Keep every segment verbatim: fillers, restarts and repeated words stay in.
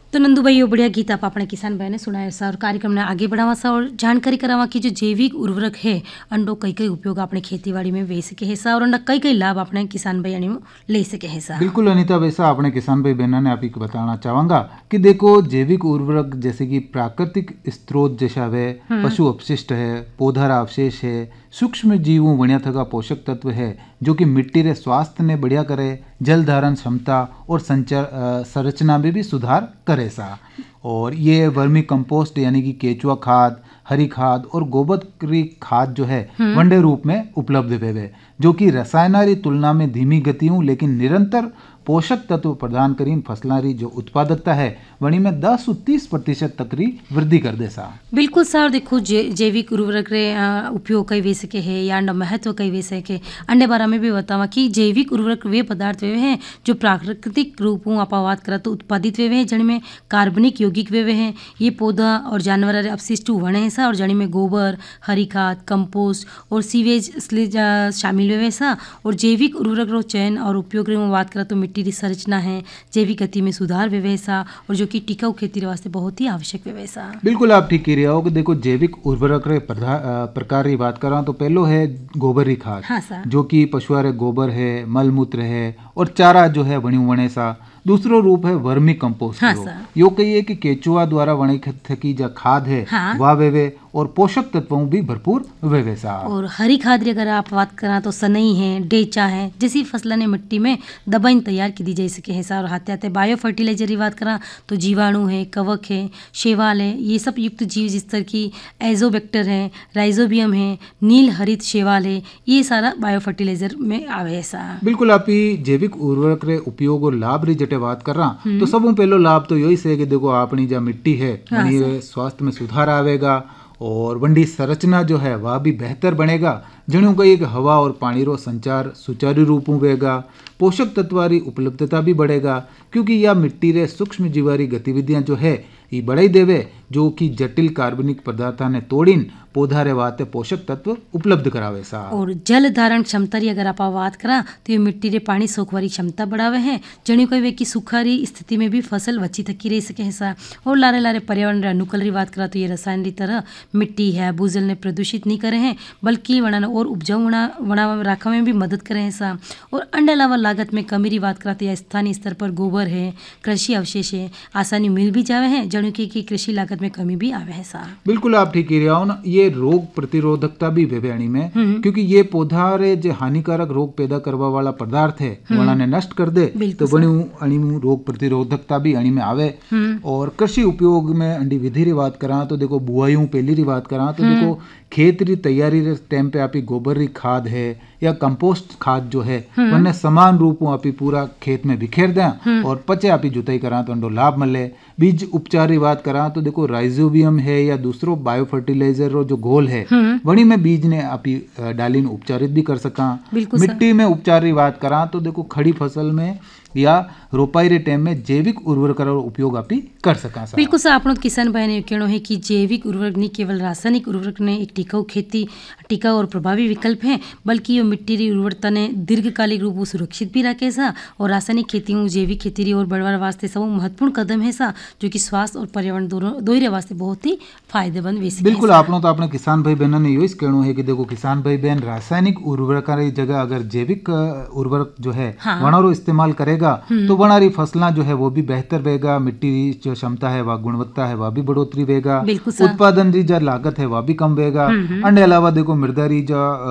तो नंदू भाई, यो बढ़िया गीत आप अपने किसान भाई ने सुनाया सा और कार्यक्रम ने आगे बढ़ावा सा और जानकारी करावा कि जो जैविक उर्वरक है अंडो कई कई उपयोग अपने खेतीबाड़ी में वे सके है सा और अंडा कई कई लाभ अपने किसान भाई यानी ले सके है सा। बिल्कुल अनीता, वैसा अपने किसान भाई बहनों ने आप ही को बताना चाहूंगा कि देखो जैविक उर्वरक जैसे कि प्राकृतिक स्रोत जैसा वे पशु अपशिष्ट है, पौधा अवशेष है, सूक्ष्म जीवों बढ़िया थका पोषक तत्व है जो कि मिट्टी रे स्वास्थ्य ने बढ़िया करे, जल धारण क्षमता और संचार संरचना में भी सुधार करे सा। और ये वर्मी कंपोस्ट यानी कि केचुआ खाद, हरी खाद और गोबर की खाद जो है वनडे रूप में उपलब्ध है जो कि रसायनारी तुलना में धीमी गतियों लेकिन निरंतर पोषक तत्व प्रदान करी फसलारी जो उत्पादकता है वणी में दस से तीस प्रतिशत तक री वृद्धि कर दे सा। बिल्कुल सर, देखो जैविक उर्वरक रे उपयोग कई वे सके है या अंडा महत्व कई वे सके अंडे बारे में भी बतावा कि जैविक उर्वरक वे पदार्थ वे हैं जो प्राकृतिक रूपों अपवाद करा तो उत्पादित वे हैं जड़ में कार्बनिक यौगिक वे हैं ये पौधा और जानवर अपशिष्ट वणे है सा और जड़ी में गोबर, हरी खाद, कंपोस्ट और सीवेज शामिल वे सा। और जैविक उर्वरक रो चयन और उपयोग रे बात करा तो मिट्टी की संरचना है, जैविक गति में सुधार व्यवसा और जो कि टिकाऊ खेती वास्ते बहुत ही आवश्यक व्यवसा। बिल्कुल आप ठीक कह रहे हो कि देखो जैविक उर्वरक रे प्रकार की बात करा तो पहलो है गोबर की खाद। हाँ, जो कि पशुआ रे गोबर है, मल मूत्र है और चारा जो है वणी वणे सा। दूसरो रूप है वर्मी कंपोस्ट। हाँ, यो कहिए कि केचुआ द्वारा वणी थकी जो खाद है हाँ, वह वेवे और पोषक तत्वों भी भरपूर वेवे सा। और हरी खाद अगर आप बात करा तो सनई है, डेचा है जैसी फसलों ने मिट्टी में दबाई तैयार की दी जा सके है सा। और हाथे हाथे बायो फर्टिलाइजर की बात करा तो जीवाणु है, कवक है, शैवाल है, ये सब युक्त जीव जिस तरह की एजोबैक्टर है, राइजोबियम है, नील हरित शैवाल है, ये सारा बायो फर्टिलाइजर में आवे सा। बिल्कुल आप ही जैविक उर्वरक रे उपयोग और लाभ री जटे बात कर रहा तो सबों पहलो लाभ तो यही से कि देखो अपनी जो मिट्टी है वही स्वास्थ्य में सुधार आवेगा और वंडी संरचना जो है वह भी बेहतर बनेगा। जणों का एक हवा और पानी रो संचार सुचारू रूप में होगा, पोषक तत्वारी उपलब्धता भी बढ़ेगा क्योंकि यह मिट्टी रे सूक्ष्म जीवारी गतिविधियां जो है ये बढ़ाई देवे जो कि जटिल कार्बनिक पदार्थ ने तोड़ीन पौधा रे वाते पोषक तत्व उपलब्ध करावे सा। और जल धारण क्षमता री अगर आप बात करा तो ये मिट्टी रे पानी सोखवारी क्षमता बढ़ावे है जणियों कहे कि सुखारी स्थिति में भी फसल बची थकी रह सके है सा। और लारे लारे पर्यावरण रे अनुकूल री बात करा तो ये रसायन री तरह मिट्टी है भूजल ने प्रदूषित नहीं करे हैं बल्कि वणा और उपजाऊ वणा वणा राखा में भी मदद करे है सा। और अंडे अलावा लागत में कमी री बात करा तो यह स्थानीय स्तर पर गोबर है, कृषि अवशेष है आसानी मिल भी जावे है जणियों की कृषि लागत में कमी भी आवे है सा। बिल्कुल आप ठीक कह रहे हो ना, ये रोग प्रतिरोधकता भी वेवेणी में क्योंकि ये पौधा रे जो हानिकारक रोग पैदा करवा वाला पदार्थ है वणा ने नष्ट कर दे तो बणी अणि रोग प्रतिरोधकता भी अणि में आवे। और कृषि उपयोग में अंडी विधि री बात करा तो देखो बुआईयों पहली री बात करा तो देखो खेत री तैयारी रे टाइम पे आपी गोबर री खाद है या कंपोस्ट खाद जो है वन्ने समान रूप में आपी पूरा खेत में बिखेर दें और पचे आपी जुताई करा तो अंडो लाभ मिले। बीज उपचार की बात करा तो देखो राइजोबियम है या दूसरो बायो फर्टिलाइजर रो जो घोल है वणी में बीज ने आपी डाली उपचारित भी कर सका। मिट्टी में उपचार की बात करा तो देखो खड़ी फसल में या रोपाई रे टाइम में जैविक उर्वरक उपयोग आपी कर सका। बिल्कुल सर, आपनो किसान भाई ने कहना है कि जैविक उर्वरक नहीं केवल रासायनिक उर्वरक ने एक टिकाऊ खेती टिकाऊ और प्रभावी विकल्प है बल्कि ये मिट्टी की उर्वरता ने दीर्घकालिक रूप से सुरक्षित भी रखे सा। और रासायनिक खेती जैविक खेती री और बढ़वार वास्ते सब महत्वपूर्ण कदम है सा जो कि स्वास्थ्य और पर्यावरण दोनों दो ही वास्ते बहुत ही फायदेमंद वे। बिल्कुल आपनो तो अपने किसान भाई बहनों ने यही कहना है कि देखो किसान भाई बहन रासायनिक उर्वरक की जगह अगर जैविक उर्वरक जो है वनारो इस्तेमाल करेगा तो वनारी फसला जो है वो भी बेहतर रहेगा, मिट्टी जो क्षमता है वह गुणवत्ता है वह भी बढ़ोतरी रहेगा, उत्पादन की जो लागत है वह भी कम रहेगा। अंडे अलावा देखो मृदा री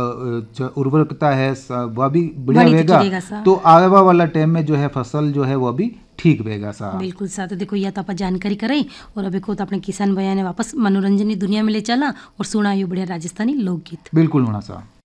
जो उर्वरकता है वह भी बढ़िया रहेगा तो आने वाला टाइम में जो है फसल जो है वह भी ठीक रहेगा सा। बिल्कुल सा, तो देखो यह तो आप जानकारी कराई और अभी को तो अपने किसान भैया ने वापस मनोरंजन की दुनिया में ले चला और सुना ये बढ़िया राजस्थानी लोकगीत। बिल्कुल होना सा।